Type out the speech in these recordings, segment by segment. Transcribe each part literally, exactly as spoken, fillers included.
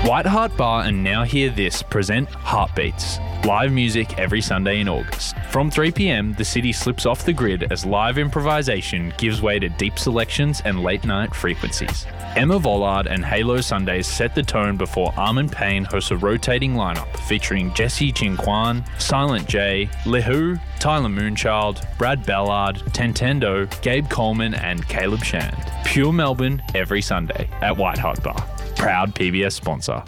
White Hart Bar and Now Hear This present Heartbeats, live music every Sunday in August. From three p.m, the city slips off the grid as live improvisation gives way to deep selections and late-night frequencies. Emma Vollard and Halo Sundays set the tone before Armin Payne hosts a rotating lineup featuring Jesse Chinquan, Silent J, Lehu, Tyler Moonchild, Brad Ballard, Tentendo, Gabe Coleman and Caleb Shand. Pure Melbourne every Sunday at White Hart Bar. Proud P B S sponsor.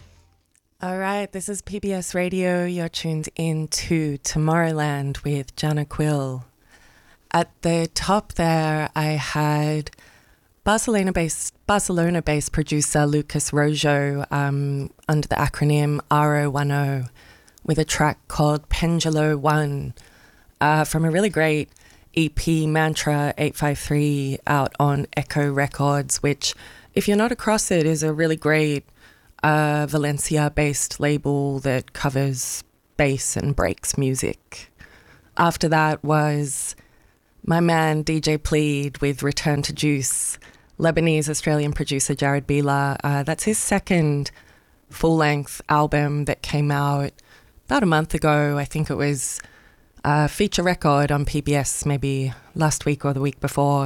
All right, this is P B S Radio. You're tuned in to Tomorrowland with Jana Quill. At the top there, I had Barcelona-based Barcelona-based producer Lucas Rojo um, under the acronym R O ten with a track called Pendulo One uh, from a really great E P, Mantra eight five three, out on Echo Records, which, if you're not across it, is a really great uh, Valencia-based label that covers bass and breaks music. After that was my man D J Plead with Return to Juice, Lebanese-Australian producer Jared Bila. Uh, that's his second full-length album that came out about a month ago. I think it was a feature record on P B S maybe last week or the week before.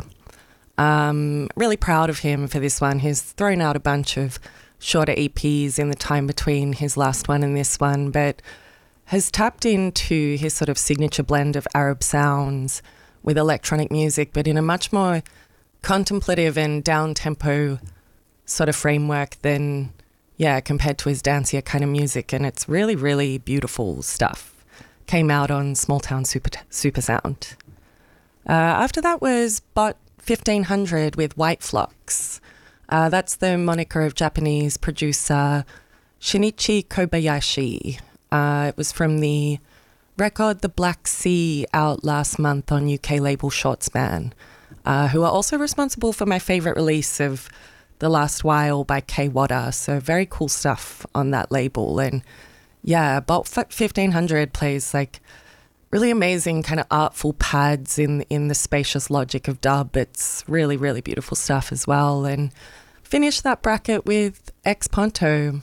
Um, really proud of him for this one. He's thrown out a bunch of shorter E Ps in the time between his last one and this one, but has tapped into his sort of signature blend of Arab sounds with electronic music, but in a much more contemplative and down-tempo sort of framework than, yeah, compared to his dancier kind of music. And it's really, really beautiful stuff. Came out on Small Town Super, Super Sound. Uh, after that was Bot fifteen hundred with White Flux. Uh, that's the moniker of Japanese producer Shinichi Kobayashi. Uh, it was from the record The Black Sea, out last month on U K label Shortspan, uh, who are also responsible for my favourite release of The Last While by Kay Wadder. So very cool stuff on that label. And yeah, Bot fifteen hundred plays like really amazing kind of artful pads in in the spacious logic of dub. It's really, really beautiful stuff as well. And finish that bracket with Ex Ponto,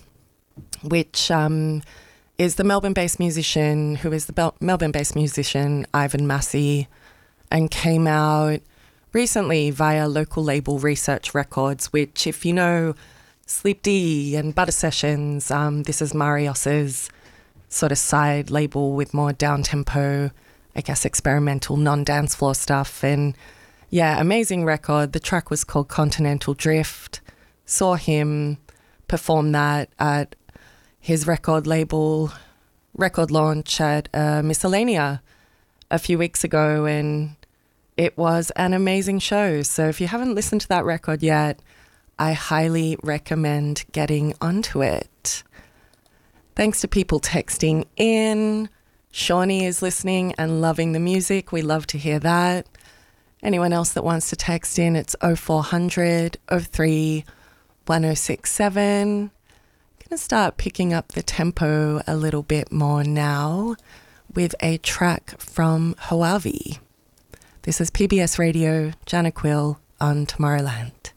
which um, is the Melbourne-based musician, who is the Bel- Melbourne-based musician Ivan Massey, and came out recently via local label Research Records, which, if you know Sleep D and Butter Sessions, um, this is Marios's sort of side label with more down-tempo, I guess, experimental, non-dance floor stuff. And yeah, amazing record. The track was called Continental Drift. Saw him perform that at his record label record launch at uh, Miscellanea a few weeks ago, and it was an amazing show. So if you haven't listened to that record yet, I highly recommend getting onto it. Thanks to people texting in. Shawnee is listening and loving the music. We love to hear that. Anyone else that wants to text in, it's oh four hundred, oh three, one oh six seven. I'm going to start picking up the tempo a little bit more now with a track from Hoavi. This is P B S Radio, Jana Quill on Tomorrowland.